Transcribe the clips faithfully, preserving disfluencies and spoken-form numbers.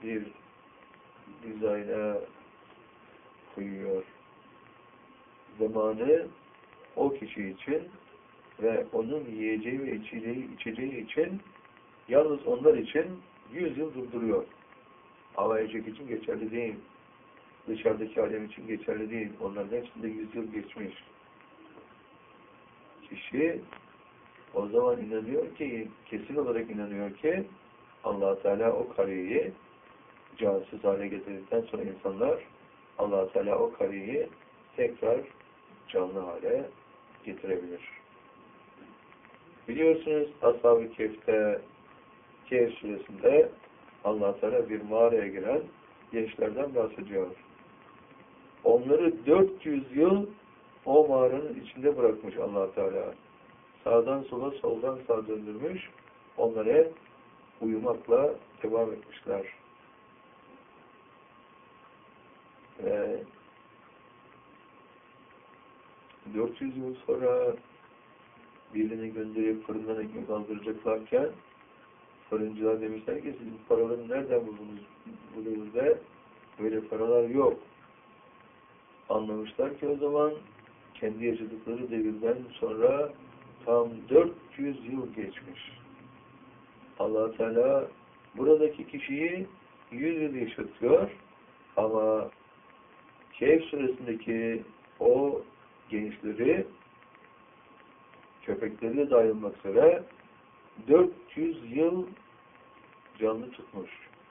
bir dizayna koyuyor. Zamanı o kişi için ve onun yiyeceği ve içeceği, içeceği için, yalnız onlar için yüz yıl durduruyor. Ama erkek için geçerli değil. Dışarıdaki alem için geçerli değil. Onların hepsinde yüz yıl geçmiş. Kişi o zaman inanıyor ki, kesin olarak inanıyor ki Allah Teala o kareyi cansız hale getirdikten sonra insanlar Allah Teala o kareyi tekrar canlı hale getirebilir. Biliyorsunuz Ashab-ı Kehf'te, Kehf suresinde Allah Teala bir mağaraya giren gençlerden bahsediyor. Onları dört yüz yıl o mağaranın içinde bırakmış Allah Teala. Sağdan sola, soldan sağa döndürmüş. Onlara uyumakla devam etmişler. Ve dört yüz yıl sonra birini gönderip fırından ekmek aldıracaklarken fırıncılar demişler ki siz bu paraları nereden buldunuz? Buldunuzda böyle paralar yok. Anlamışlar ki o zaman kendi yaşadıkları devirden sonra tam dört yüz yıl geçmiş. Allah Teala buradaki kişiyi yüz yıl yaşatıyor ama Kehf suresindeki o gençleri köpekleri dahil olmak üzere dört yüz yıl canlı tutmuş.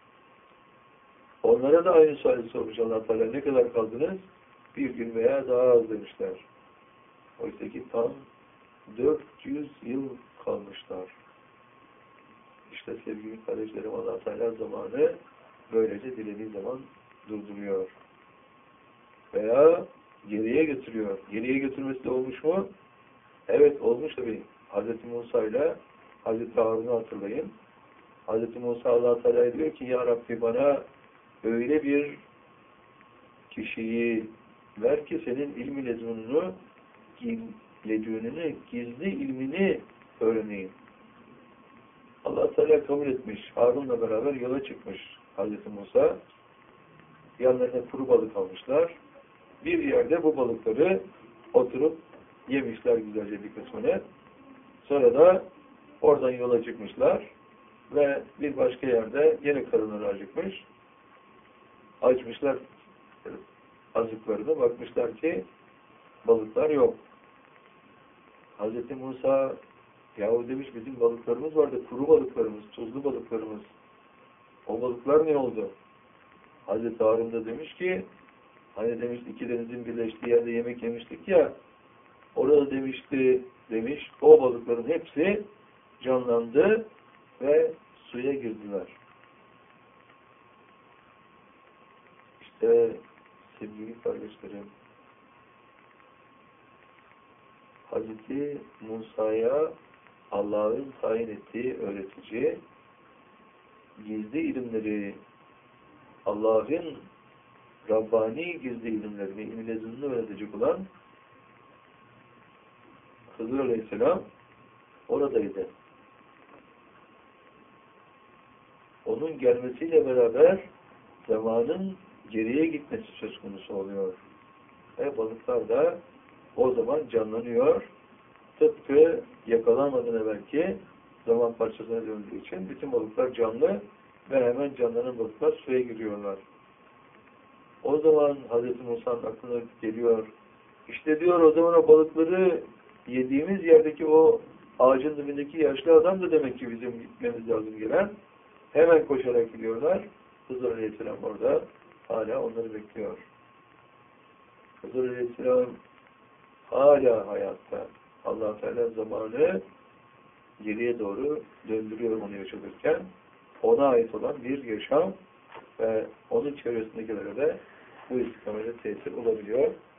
Onlara da aynı suali sormuş Allah Teala, ne kadar kaldınız? Bir gün veya daha az demişler. Oysa ki tam dört yüz yıl kalmışlar. İşte sevgili kardeşlerim, Allah Teala zamanı böylece dilediği zaman durduruyor. Veya geriye götürüyor. Geriye götürmesi de olmuş mu? Evet olmuş tabi. Hazreti Musa ile Hazreti Harun'u hatırlayın. Hazreti Musa Allah Teala diyor ki ya Rabbi bana öyle bir kişiyi ver ki senin ilmi lezununu, ledününü, gizli ilmini öğreneyim. Allah Teala kabul etmiş. Harun'la beraber yola çıkmış Hazreti Musa. Yanlarına kuru balık almışlar. Bir yerde bu balıkları oturup yemişler güzelce bir kısmını. Sonra da oradan yola çıkmışlar ve bir başka yerde yine karınları acıkmış. Açmışlar azıklarını, bakmışlar ki balıklar yok. Hazreti Musa yahu demiş bizim balıklarımız vardı, kuru balıklarımız, tuzlu balıklarımız. O balıklar ne oldu? Hazreti Harun da demiş ki hani demiş iki denizin birleştiği yerde yemek yemiştik ya, orada demişti, demiş o balıkların hepsi canlandı ve suya girdiler. İşte sevgili kardeşlerim, Hazreti Musa'ya Allah'ın tayin ettiği öğretici, gizli ilimleri, Allah'ın Rabbani gizli ilimlerini, ilmi lezununu öğretecek olan Hızır Aleyhisselam oradaydı. Onun gelmesiyle beraber zamanın geriye gitmesi söz konusu oluyor. Ve balıklar da o zaman canlanıyor. Tıpkı yakalanmadan evvelki zaman parçasına döndüğü için bütün balıklar canlı ve hemen canlanan balıklar suya giriyorlar. O zaman Hazreti Musa'nın aklına geliyor. İşte diyor o zaman o balıkları yediğimiz yerdeki o ağacın dibindeki yaşlı adam da demek ki bizim gitmemiz lazım gelen. Hemen koşarak gidiyorlar. Hızır Aleyhisselam orada hala onları bekliyor. Hızır Aleyhisselam hala hayatta. Allah Teala zamanı geriye doğru döndürüyor onu yaşatırken. Ona ait olan bir yaşam ve onun çevresindekilere de bu istikamete tesir olabiliyor.